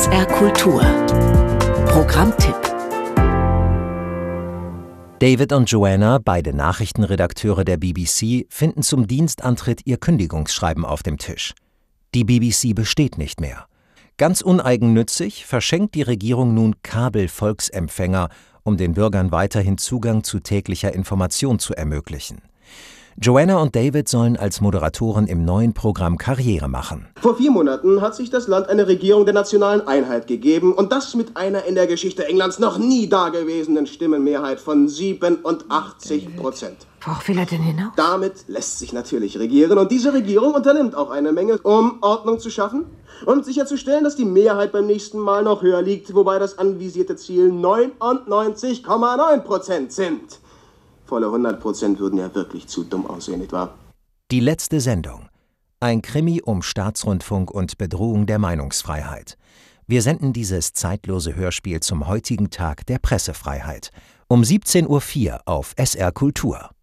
SR Kultur Programmtipp. David und Joanna, beide Nachrichtenredakteure der BBC, finden zum Dienstantritt ihr Kündigungsschreiben auf dem Tisch. Die BBC besteht nicht mehr. Ganz uneigennützig verschenkt die Regierung nun Kabel-Volksempfänger, um den Bürgern weiterhin Zugang zu täglicher Information zu ermöglichen. Joanna und David sollen als Moderatoren im neuen Programm Karriere machen. Vor 4 Monaten hat sich das Land eine Regierung der nationalen Einheit gegeben und das mit einer in der Geschichte Englands noch nie dagewesenen Stimmenmehrheit von 87%. Worauf will er denn hinaus? Damit lässt sich natürlich regieren und diese Regierung unternimmt auch eine Menge, um Ordnung zu schaffen und sicherzustellen, dass die Mehrheit beim nächsten Mal noch höher liegt, wobei das anvisierte Ziel 99,9% sind. Volle 100% würden ja wirklich zu dumm aussehen, nicht wahr? Die letzte Sendung. Ein Krimi um Staatsrundfunk und Bedrohung der Meinungsfreiheit. Wir senden dieses zeitlose Hörspiel zum heutigen Tag der Pressefreiheit. Um 17:04 Uhr auf SR Kultur.